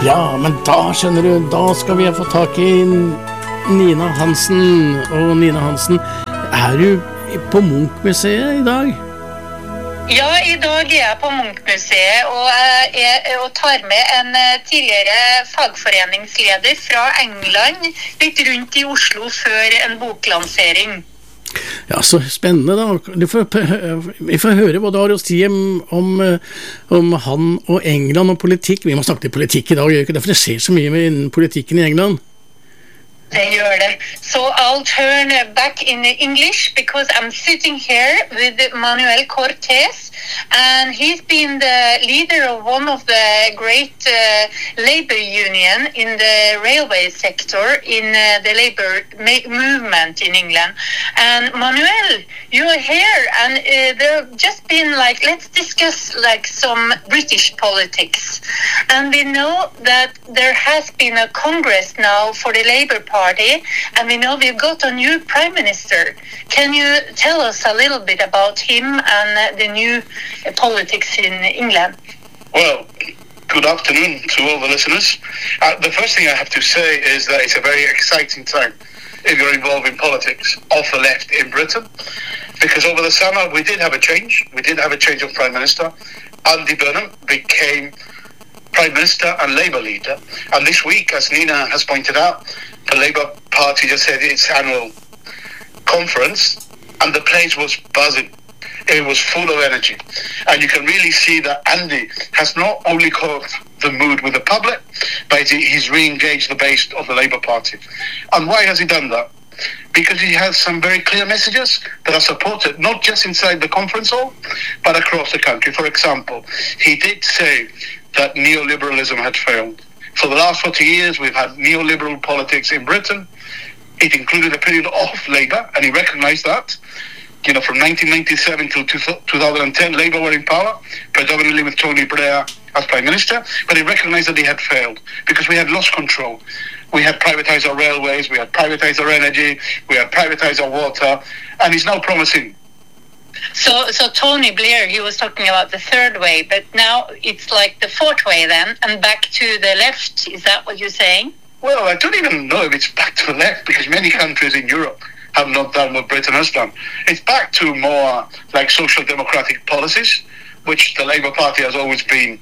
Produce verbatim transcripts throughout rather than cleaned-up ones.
Ja, men da skjønner du, da skal vi få tak i Nina Hansen. Og Nina Hansen, er du på Munch-museet i dag? Ja, i dag er jeg på Munch-museet og, jeg, og tar med en tidligere fagforeningsleder fra England litt rundt i Oslo før en boklansering. Ja, så spennende da. Du får, vi får høre hva du har å si om, om han og England og politikk. Vi må snakke til politikk i dag, for det skjer så mye med politikken i England. Det gjør det. So I'll turn back in English because I'm sitting here with Manuel Cortés, and he's been the leader of one of the great uh, labor union in the railway sector in uh, the labor ma- movement in England. And Manuel, you're here, and uh, there've just been like, let's discuss like some British politics. And we know that there has been a congress now for the Labour Party. Party, and we know we've got a new Prime Minister. Can you tell us a little bit about him and uh, the new uh, politics in England? Well, good afternoon to all the listeners. Uh, the first thing I have to say is that it's a very exciting time if you're involved in politics of the left in Britain, because over the summer we did have a change. We did have a change of Prime Minister. Andy Burnham became Prime Minister and Labour leader, and this week, as Nina has pointed out, the Labour Party just had its annual conference, and the place was buzzing. It was full of energy, and you can really see that Andy has not only caught the mood with the public, but he's re-engaged the base of the Labour Party. And why has he done that? Because he has some very clear messages that are supported not just inside the conference hall, but across the country. For example, he did say that neoliberalism had failed. For the last forty years, we've had neoliberal politics in Britain. It included a period of Labour, and he recognised that. You know, from nineteen ninety-seven till two thousand ten, Labour were in power, predominantly with Tony Blair as Prime Minister, but he recognised that he had failed because we had lost control. We had privatised our railways, we had privatised our energy, we had privatised our water, and he's now promising. So, so Tony Blair, he was talking about the third way, but now it's like the fourth way then, and back to the left. Is that what you're saying? Well, I don't even know if it's back to the left, because many countries in Europe have not done what Britain has done. It's back to more like social democratic policies, which the Labour Party has always been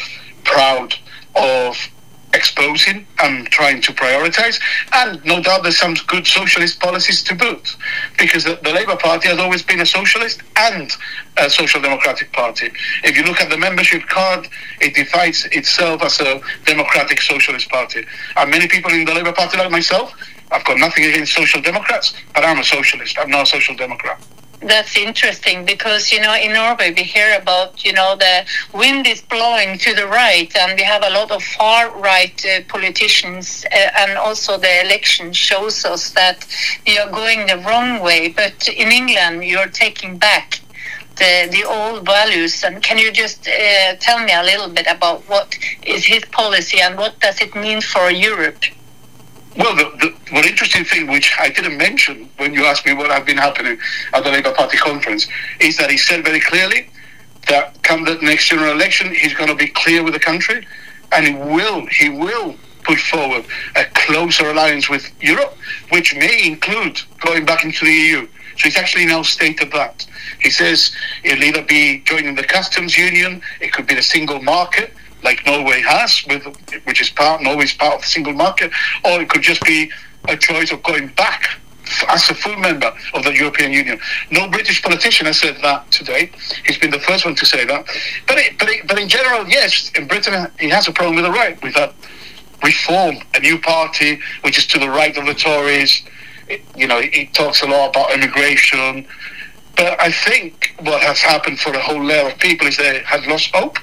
proud of exposing and trying to prioritise, and no doubt there's some good socialist policies to boot, because the, the Labour Party has always been a socialist and a social democratic party. If you look at the membership card, it defines itself as a democratic socialist party, and many people in the Labour Party like myself, I've got nothing against social democrats, but I'm a socialist, I'm not a social democrat. That's interesting because, you know, in Norway we hear about, you know, the wind is blowing to the right, and we have a lot of far-right uh, politicians, uh, and also the election shows us that we are going the wrong way. But in England, you're taking back the, the old values. And can you just uh, tell me a little bit about what is his policy and what does it mean for Europe? Well, the, the one interesting thing, which I didn't mention when you asked me what had been happening at the Labour Party conference, is that he said very clearly that come the next general election, he's going to be clear with the country, and he will, he will put forward a closer alliance with Europe, which may include going back into the E U. So he's actually now stated that. He says it'll either be joining the customs union, it could be the single market, like Norway has, with which is part, Norway's part of the single market, or it could just be a choice of going back as a full member of the European Union. No British politician has said that today. He's been the first one to say that. But it, but it, but in general, yes, in Britain, he has a problem with the right. We've had Reform, a new party which is to the right of the Tories. It, you know, it talks a lot about immigration. But I think what has happened for a whole layer of people is they have lost hope.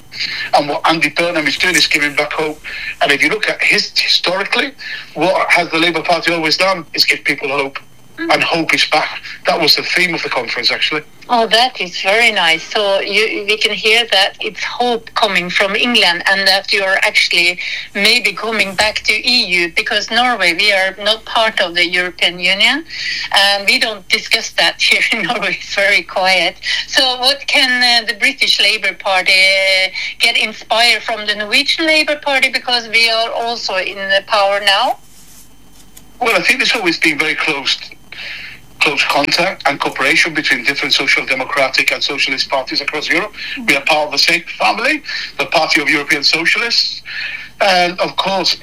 And what Andy Burnham is doing is giving back hope. And if you look at his historically, what has the Labour Party always done is give people hope. and hope is back. That was the theme of the conference, actually. Oh, that is very nice. So you, we can hear that it's hope coming from England and that you're actually maybe coming back to E U, because Norway, we are not part of the European Union and we don't discuss that here in Norway. It's very quiet. So what can uh, the British Labour Party uh, get inspired from the Norwegian Labour Party, because we are also in the power now? Well, I think there's always been very close close contact and cooperation between different social democratic and socialist parties across Europe. We are part of the same family, the Party of European Socialists. And of course,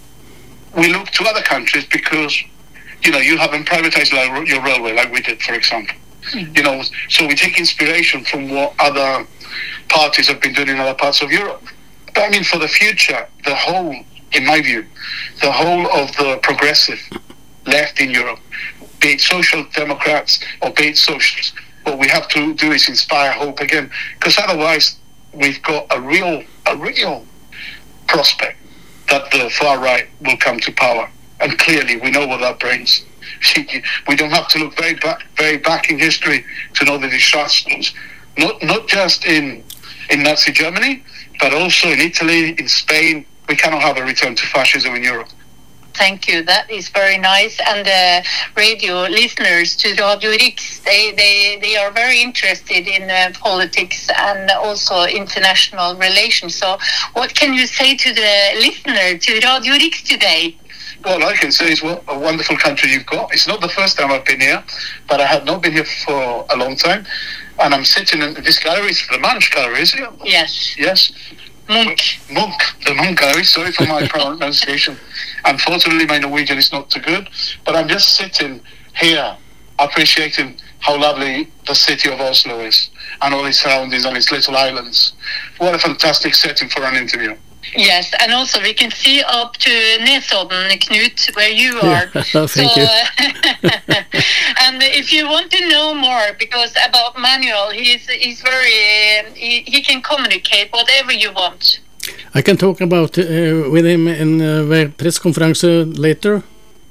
we look to other countries because, you know, you haven't privatized your railway like we did, for example. Mm-hmm. You know, so we take inspiration from what other parties have been doing in other parts of Europe. But I mean, for the future, the whole, in my view, the whole of the progressive left in Europe, be it social democrats or be it socialists, what we have to do is inspire hope again, because otherwise we've got a real a real prospect that the far right will come to power, and clearly we know what that brings. We don't have to look very back very back in history to know the disasters, not not just in in Nazi Germany, but also in Italy, in Spain. We cannot have a return to fascism in Europe. Thank you. That is very nice. And the uh, radio listeners to Radio Riks, they, they, they are very interested in uh, politics and also international relations. So what can you say to the listener to Radio Riks today? Well, I can say is what a wonderful country you've got. It's not the first time I've been here, but I have not been here for a long time. And I'm sitting in this gallery, it's the Munch Gallery, is it? Yes. Yes. Munch. Munch, the Munch Gallery, sorry for my pronunciation. Unfortunately, my Norwegian is not too good, but I'm just sitting here appreciating how lovely the city of Oslo is and all its surroundings and its little islands. What a fantastic setting for an interview. Yes, and also we can see up to Nesodden, Knut, where you are. Yeah, thank so, you. Uh, and if you want to know more because about Manuel, he's he's very uh, he, he can communicate whatever you want. I can talk about uh, with him in a press conference later.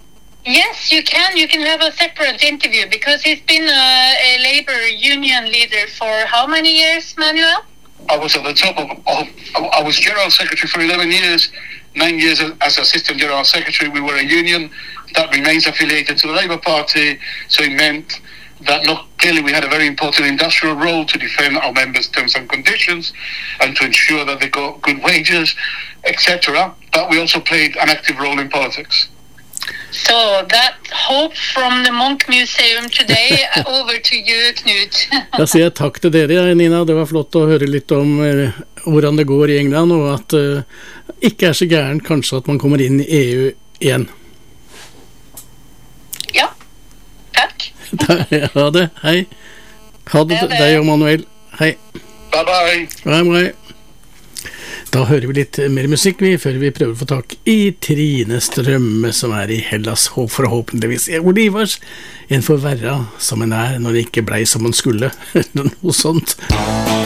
Yes, you can. You can have a separate interview because he's been a, a labor union leader for how many years, Manuel? I was at the top of, of, I was General Secretary for eleven years, nine years as Assistant General Secretary. We were a union that remains affiliated to the Labour Party, so it meant that not clearly we had a very important industrial role to defend our members' terms and conditions and to ensure that they got good wages, et cetera. But we also played an active role in politics. So that hope from the Munch Museum today, over to you, Knut. Jeg sier takk til dere, Nina. Det var flott å høre litt om eh, hvordan det går i England, og at det eh, ikke er så gærent kanskje at man kommer inn i E U igjen. Ja, takk. Ha det, hei. Ha det, det. deg og Manuel. Hei. Bye bye. Bye bye. Da hører vi litt mer musikk vi, før vi prøver å få tak i Trine Strømme, som er i Hellas, forhåpentligvis i Olivers. En får være som en er når det ikke blei som man skulle, eller noe sånt.